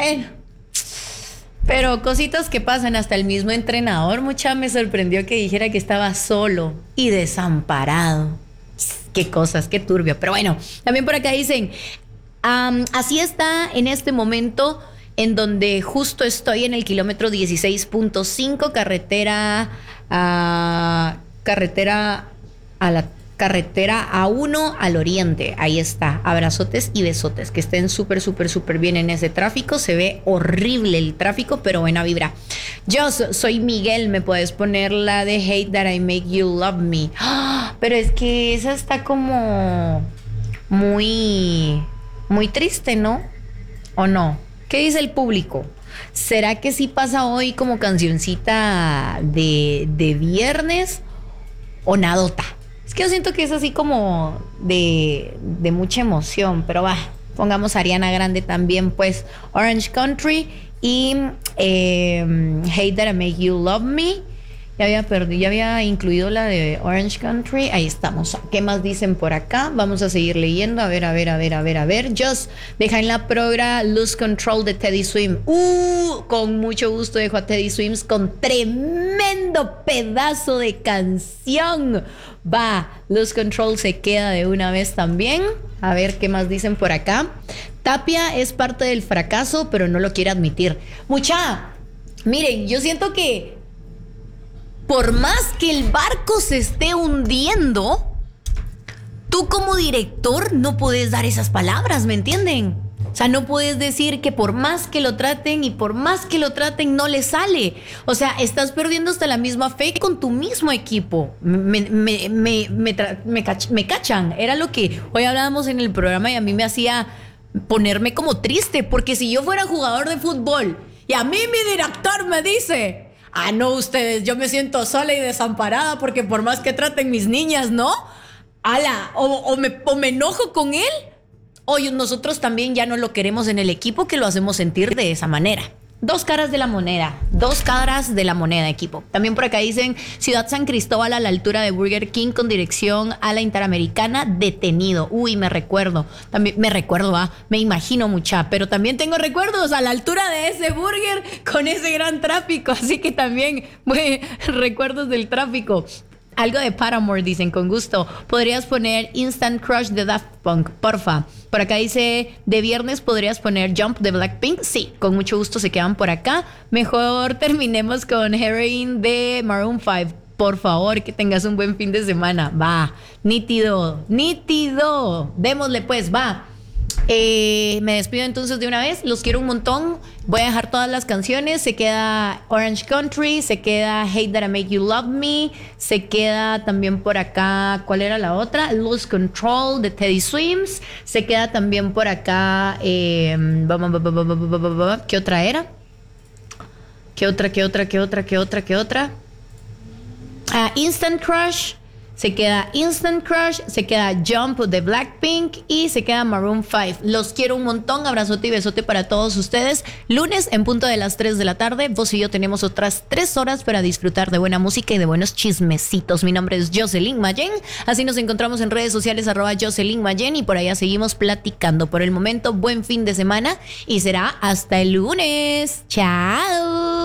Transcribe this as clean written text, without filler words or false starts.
Bueno, pero cositas que pasan, hasta el mismo entrenador, mucha me sorprendió que dijera que estaba solo y desamparado. Qué cosas, qué turbio. Pero bueno, también por acá dicen, así está en este momento en donde justo estoy en el kilómetro 16.5, carretera a la carretera A1 al oriente. Ahí está. Abrazotes y besotes. Que estén súper, súper, súper bien en ese tráfico. Se ve horrible el tráfico, pero buena vibra. Yo soy Miguel. Me puedes poner la de Hate That I Make You Love Me. Pero es que esa está como muy, muy triste, ¿no? ¿O no? ¿Qué dice el público? ¿Será que sí pasa hoy como cancioncita de viernes o nadota? Es que yo siento que es así como de mucha emoción, pero va, pongamos a Ariana Grande también, pues Orange Country y Hate That I Make You Love Me. Ya había incluido la de Orange Country. Ahí estamos. ¿Qué más dicen por acá? Vamos a seguir leyendo. A ver. Just deja en la progra Lose Control de Teddy Swims. Con mucho gusto dejo a Teddy Swims con tremendo pedazo de canción. Va, Lose Control se queda de una vez también. A ver qué más dicen por acá. Tapia es parte del fracaso, pero no lo quiere admitir. Mucha, miren, yo siento que por más que el barco se esté hundiendo, tú como director no puedes dar esas palabras, ¿me entienden? O sea, no puedes decir que por más que lo traten y por más que lo traten no le sale. O sea, estás perdiendo hasta la misma fe con tu mismo equipo. Me cachan. Era lo que hoy hablábamos en el programa y a mí me hacía ponerme como triste, porque si yo fuera jugador de fútbol y a mí mi director me dice: no, ustedes, yo me siento sola y desamparada porque por más que traten mis niñas, ¿no? O me enojo con él, o nosotros también ya no lo queremos en el equipo, que lo hacemos sentir de esa manera. Dos caras de la moneda, equipo. También por acá dicen: Ciudad San Cristóbal a la altura de Burger King con dirección a la Interamericana, detenido. Me recuerdo, me imagino mucha, pero también tengo recuerdos a la altura de ese burger con ese gran tráfico, así que también recuerdos del tráfico. Algo de Paramore, dicen, con gusto. ¿Podrías poner Instant Crush de Daft Punk, porfa? Por acá dice, de viernes podrías poner Jump de Blackpink. Sí, con mucho gusto se quedan por acá. Mejor terminemos con Heroin de Maroon 5. Por favor, que tengas un buen fin de semana. Va, nítido. Démosle pues, va. Me despido entonces de una vez. Los quiero un montón. Voy a dejar todas las canciones. Se queda Orange Country, se queda Hate That I Make You Love Me, se queda también por acá, ¿cuál era la otra? Lose Control de Teddy Swims. Se queda también por acá ¿qué otra era? ¿Qué otra? Instant Crush. Se queda Instant Crush, se queda Jump de Blackpink y se queda Maroon 5. Los quiero un montón, abrazote y besote para todos ustedes. Lunes en punto de las 3 de la tarde, vos y yo tenemos otras 3 horas para disfrutar de buena música y de buenos chismecitos. Mi nombre es Jocelyn Mayen, así nos encontramos en redes sociales @Jocelyn Mayen y por allá seguimos platicando. Por el momento, buen fin de semana y será hasta el lunes. Chao.